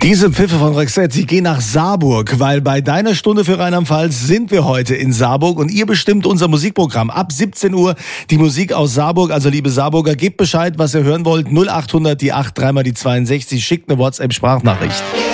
Diese Pfiffe von Rexette, sie gehen nach Saarburg, weil bei deiner Stunde für Rheinland-Pfalz sind wir heute in Saarburg und ihr bestimmt unser Musikprogramm. Ab 17 Uhr die Musik aus Saarburg, also liebe Saarburger, gebt Bescheid, was ihr hören wollt. 0800 die 8 3 mal die 62, schickt eine WhatsApp-Sprachnachricht.